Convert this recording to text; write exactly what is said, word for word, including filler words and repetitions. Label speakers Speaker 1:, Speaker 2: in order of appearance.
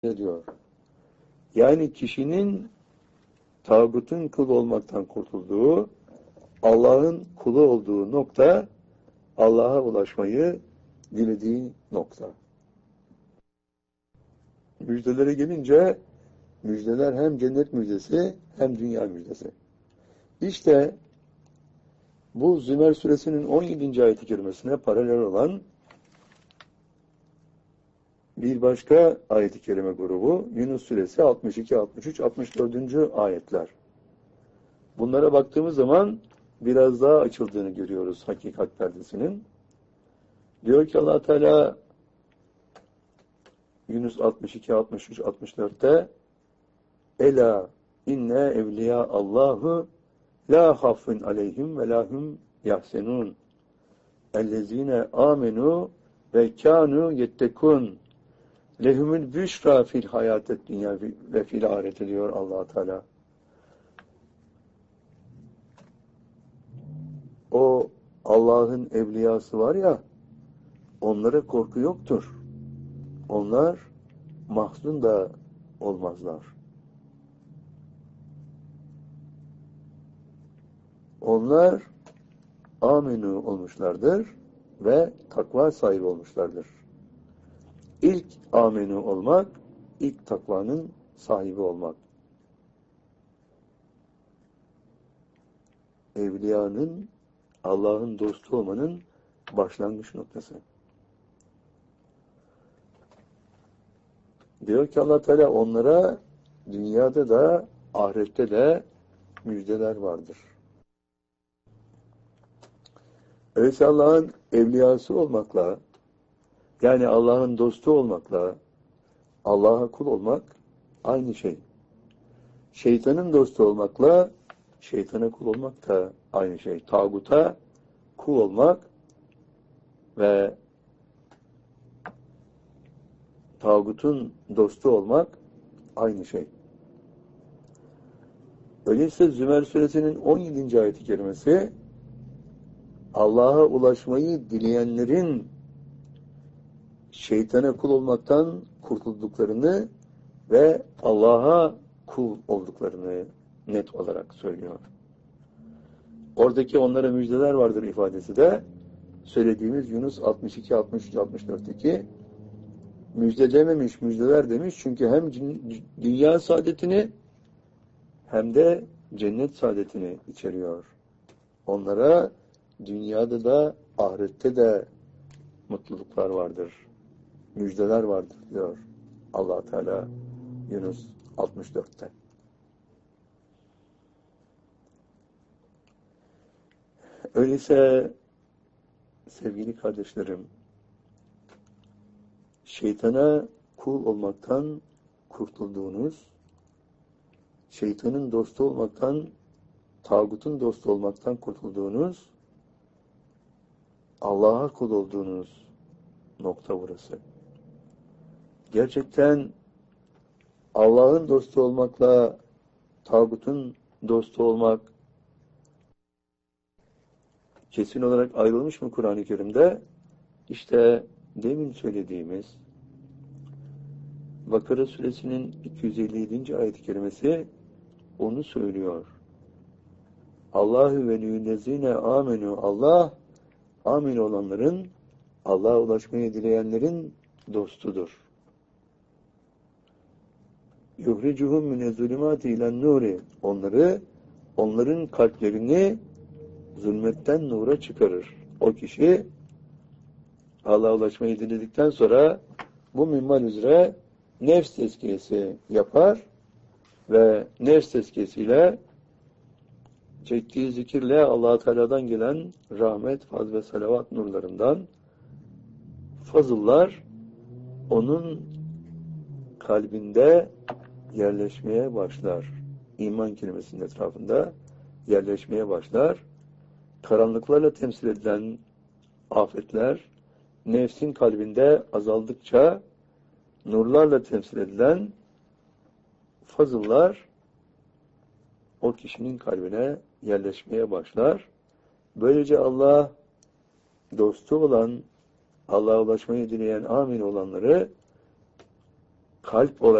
Speaker 1: ediyor. Yani kişinin tağutun kulu olmaktan kurtulduğu, Allah'ın kulu olduğu nokta, Allah'a ulaşmayı dilediği nokta. Müjdelere gelince, müjdeler hem cennet müjdesi hem dünya müjdesi. İşte bu Zümer suresinin on yedinci ayet-i kerimesine paralel olan bir başka ayet-i kerime grubu Yunus suresi altmış iki, altmış üç, altmış dördüncü ayetler. Bunlara baktığımız zaman biraz daha açıldığını görüyoruz hakikat perdesinin. Diyor ki Allah Teala Yunus altmış iki, altmış üç, altmış dörtte Ela inne evliya Allahu la hafun aleyhim ve lahum yahsenun ellezine amenu ve kanu yettekun lehumul büşra fil hayatet dünya ve fil ahirete diyor Allah Teala. O Allah'ın evliyası var ya, onlara korku yoktur. Onlar mahzun da olmazlar. Onlar aminu olmuşlardır ve takva sahibi olmuşlardır. İlk aminu olmak, ilk takvanın sahibi olmak. Evliyanın, Allah'ın dostu olmanın başlangıç noktası. Diyor ki Allah Teala onlara dünyada da ahirette de müjdeler vardır. Öyleyse Allah'ın evliyası olmakla, yani Allah'ın dostu olmakla Allah'a kul olmak aynı şey. Şeytanın dostu olmakla şeytana kul olmak da aynı şey. Tağuta kul olmak ve tağutun dostu olmak aynı şey. Öyleyse Zümer suresinin on yedinci ayet-i kerimesi Allah'a ulaşmayı dileyenlerin şeytana kul olmaktan kurtulduklarını ve Allah'a kul olduklarını net olarak söylüyor. Oradaki onlara müjdeler vardır ifadesi de söylediğimiz Yunus altmış iki, altmış üç, altmış dörtteki müjde dememiş, müjdeler demiş. Çünkü hem dünya saadetini hem de cennet saadetini içeriyor. Onlara dünyada da ahirette de mutluluklar vardır. Müjdeler vardır diyor Allah Teala Yunus altmış dörtte. Öyleyse sevgili kardeşlerim, şeytana kul olmaktan kurtulduğunuz, şeytanın dostu olmaktan, tağutun dostu olmaktan kurtulduğunuz, Allah'a kul olduğunuz nokta burası. Gerçekten Allah'ın dostu olmakla tağutun dostu olmak kesin olarak ayrılmış mı Kur'an-ı Kerim'de? İşte demin söylediğimiz Bakara suresinin iki yüz elli yedinci ayet-i kerimesi onu söylüyor. Allahu veliyyüllezine amenu Allah, amin olanların, Allah'a ulaşmayı dileyenlerin dostudur. Yuhricuhum mine zulümati ilen nuri. Onları, onların kalplerini zulmetten nura çıkarır. O kişi Allah'a ulaşmayı diledikten sonra bu minval üzere nefs tezkiyesi yapar ve nefs tezkiyesiyle çektiği zikirle Allah-u Teala'dan gelen rahmet, faz ve salavat nurlarından fazıllar onun kalbinde yerleşmeye başlar. İman kelimesinin etrafında yerleşmeye başlar. Karanlıklarla temsil edilen afetler nefsin kalbinde azaldıkça nurlarla temsil edilen fazıllar o kişinin kalbine yerleşmeye başlar. Böylece Allah dostu olan, Allah'a ulaşmayı dileyen amin olanları kalp olarak